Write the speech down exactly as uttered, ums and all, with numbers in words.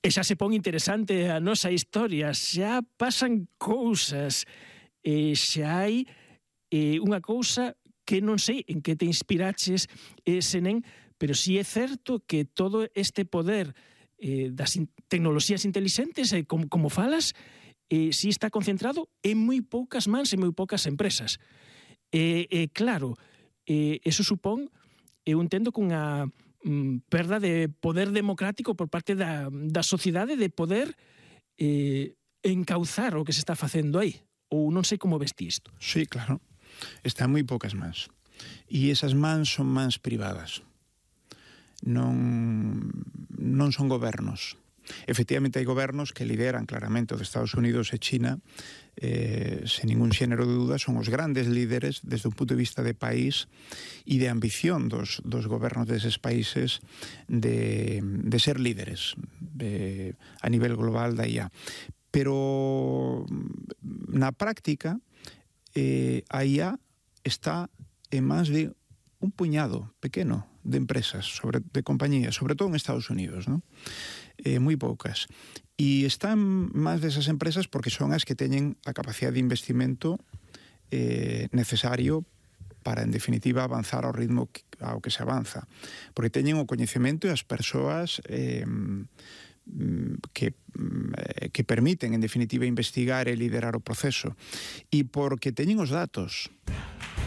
E xa se pon interesante a nosa historia, xa pasan cousas, e xa hai eh, unha cousa que non sei en que te inspiraches, eh, Senén, pero si é certo que todo este poder eh, das in tecnoloxías intelixentes, eh, como, como falas, eh, si está concentrado en moi poucas mans e moi poucas empresas. E, eh, claro, eh, eso supón, eu entendo que unha mm, perda de poder democrático por parte da, da sociedade de poder eh, encauzar o que se está facendo aí. Ou non sei como vesti isto. Sí, claro. Están moi poucas mans. E esas mans son mans privadas. Non, non son gobernos. Efectivamente, hai gobernos que lideran claramente o de Estados Unidos e China, eh, sen ningún xénero de duda, son os grandes líderes desde un punto de vista de país e de ambición dos, dos gobernos deses países de, de ser líderes de, a nivel global da I A. Pero na práctica, eh, a I A está en máis de un puñado pequeno de empresas, sobre, de compañías, sobre todo en Estados Unidos, ¿no? Eh, moi poucas. E están máis desas empresas porque son as que teñen a capacidade de investimento eh, necesario para, en definitiva, avanzar ao ritmo que, ao que se avanza. Porque teñen o coñecemento e as persoas eh, que, que permiten, en definitiva, investigar e liderar o proceso. E porque teñen os datos.